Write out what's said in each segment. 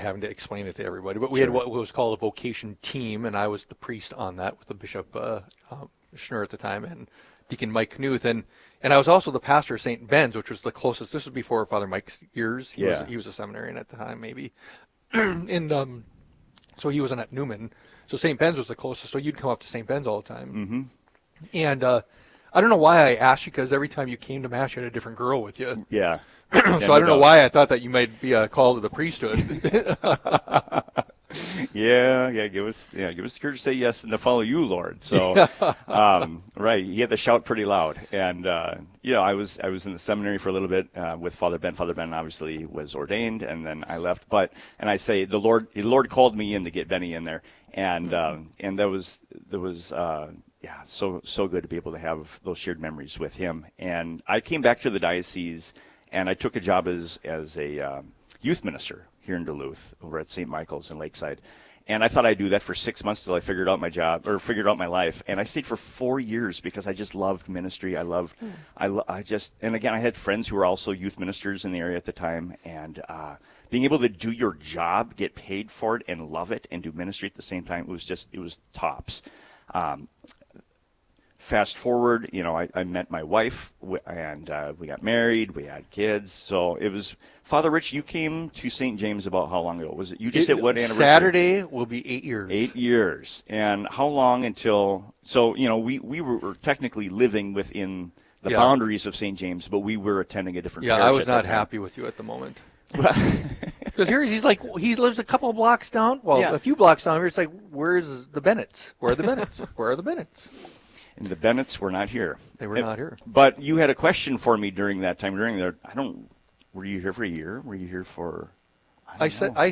having to explain it to everybody. But we Sure. had what was called a vocation team, and I was the priest on that with the Bishop Schnur at the time and Deacon Mike Knuth. And I was also the pastor of St. Ben's, which was the closest. This was before Father Mike's years. He was a seminarian at the time, maybe. And so he wasn't at Newman. So St. Ben's was the closest. So you'd come up to St. Ben's all the time. Mm-hmm. And I don't know why I asked you, because every time you came to Mass, you had a different girl with you. Yeah. So I don't know why I thought that you might be called to the priesthood. Yeah. Give us the courage to say yes and to follow you, Lord. So, right. He had to shout pretty loud. And, I was in the seminary for a little bit, with Father Ben. Father Ben obviously was ordained, and then I left. And I say, the Lord called me in to get Benny in there. And that was so good to be able to have those shared memories with him. And I came back to the diocese, and I took a job as a youth minister here in Duluth over at St. Michael's in Lakeside. And I thought I'd do that for 6 months till I figured out my life. And I stayed for 4 years because I just loved ministry. And again, I had friends who were also youth ministers in the area at the time. And being able to do your job, get paid for it, and love it, and do ministry at the same time, it was tops. Fast forward, I met my wife, and we got married. We had kids. So it was, Father Rich, you came to St. James about how long ago? Was it? You just hit what anniversary? Saturday will be 8 years. 8 years. And how long until, we were technically living within the boundaries of St. James, but we were attending a different parish. Yeah, I was not happy with you at the moment. Because here he lives a couple of blocks down. Well, a few blocks down here. It's like, where's the Bennetts? Where are the Bennetts? Where are the Bennetts? And the Bennetts were not here. They were not here. But you had a question for me during that time. Were you here for a year? Were you here for? I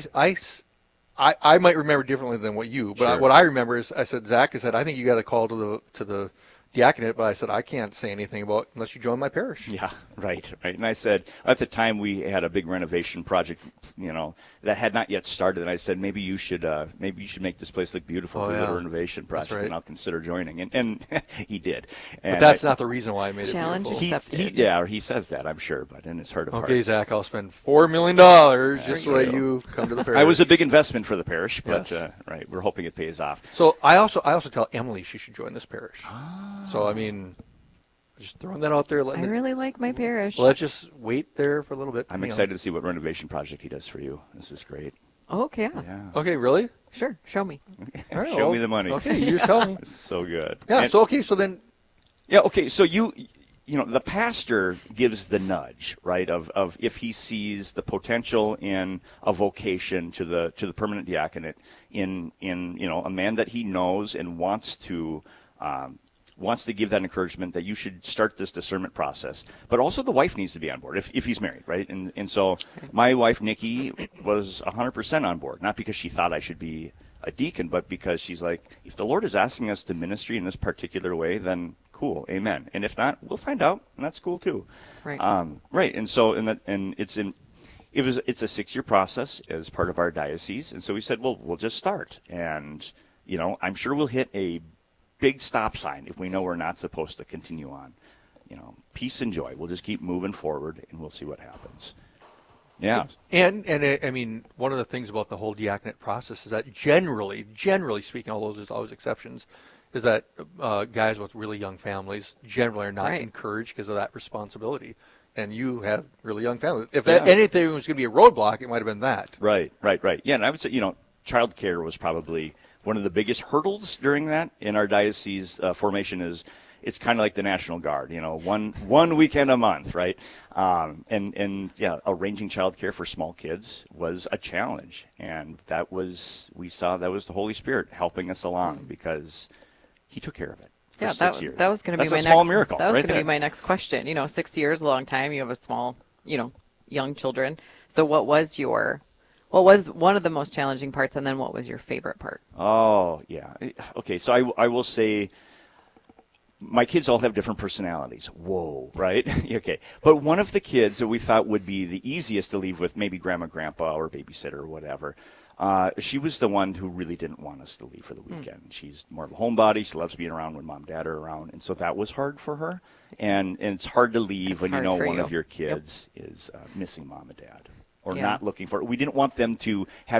might remember differently than what you. But Sure. what I remember is I said, Zach, I think you got a call to the diaconate, but I said, I can't say anything about it unless you join my parish. Yeah, right. And I said, at the time we had a big renovation project, that had not yet started. And I said, maybe you should make this place look beautiful for the renovation project, right. And I'll consider joining. And he did. And but that's not the reason why I made Challenge it beautiful. accepted. He says that, I'm sure, but in his heart of hearts. Okay, Zach, I'll spend $4 million just so that you come to the parish. I was a big investment for the parish, but right, we're hoping it pays off. So I also tell Emily she should join this parish. So I mean, just throwing that out there. I really like my parish. Let's just wait there for a little bit. I'm excited to see what renovation project he does for you. This is great. Oh, okay. Yeah. Okay, really? Sure. Show me. All right, Show me the money. Okay, you just tell me. It's so good. Yeah. So then. Yeah. Okay. So the pastor gives the nudge, right? Of if he sees the potential in a vocation to the permanent diaconate in a man that he knows and wants to give that encouragement that you should start this discernment process. But also the wife needs to be on board if he's married, right? And so my wife, Nikki, was 100% on board, not because she thought I should be a deacon, but because she's like, if the Lord is asking us to ministry in this particular way, then cool, amen. And if not, we'll find out, and that's cool too. Right. Right. And so, it's a 6-year process as part of our diocese. And so we said, well, we'll just start. And, I'm sure we'll hit a big stop sign if we know we're not supposed to continue on. Peace and joy. We'll just keep moving forward, and we'll see what happens. Yeah. And I mean, one of the things about the whole diaconate process is that generally speaking, although there's always exceptions, is that guys with really young families generally are not encouraged because of that responsibility. And you have really young families. If anything was going to be a roadblock, it might have been that. Right. Yeah, and I would say, child care was probably one of the biggest hurdles during that in our diocese formation. It's kind of like the National Guard, one weekend a month, right? Arranging childcare for small kids was a challenge, and we saw that was the Holy Spirit helping us along because He took care of it. Yeah, 6 years. that was going to be my small miracle. That was right going to be my next question. 6 years, a long time. You have a small, young children. So what was one of the most challenging parts, and then what was your favorite part? Oh, yeah. Okay, so I will say my kids all have different personalities. Whoa, right? Okay. But one of the kids that we thought would be the easiest to leave with, maybe grandma, grandpa, or babysitter or whatever, she was the one who really didn't want us to leave for the weekend. She's more of a homebody. She loves being around when mom and dad are around. And so that was hard for her. And it's hard to leave when one of your kids is missing mom and dad or not looking for it. We didn't want them to have